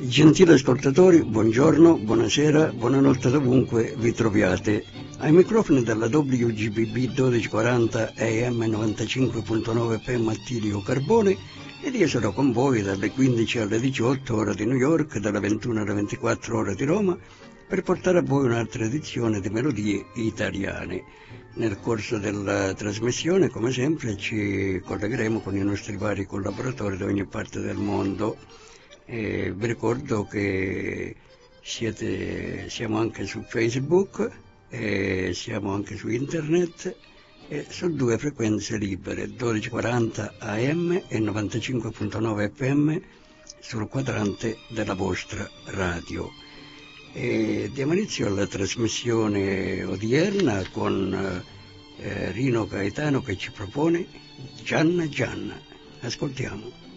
Gentili ascoltatori, buongiorno, buonasera, buonanotte dovunque vi troviate. Ai microfoni della WGBB 1240 AM 95.9 FM Attilio Carbone ed io sarò con voi dalle 15 alle 18 ore di New York, dalle 21 alle 24 ore di Roma, per portare a voi un'altra edizione di Melodie Italiane. Nel corso della trasmissione, come sempre, ci collegheremo con i nostri vari collaboratori da ogni parte del mondo. Vi ricordo che siamo anche su Facebook, siamo anche su internet e su due frequenze libere, 1240 AM e 95.9 FM sul quadrante della vostra radio. Diamo inizio alla trasmissione odierna con Rino Gaetano che ci propone Gianna Gianna. Ascoltiamo.